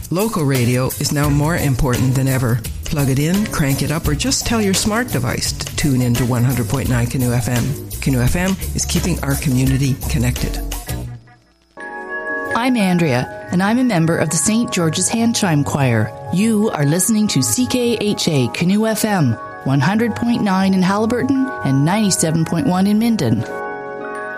Local radio is now more important than ever. Plug it in, crank it up, or just tell your smart device to tune in to 100.9 Canoe FM. Canoe FM is keeping our community connected. I'm Andrea, and I'm a member of the St. George's Hand Chime Choir. You are listening to CKHA Canoe FM, 100.9 in Haliburton and 97.1 in Minden.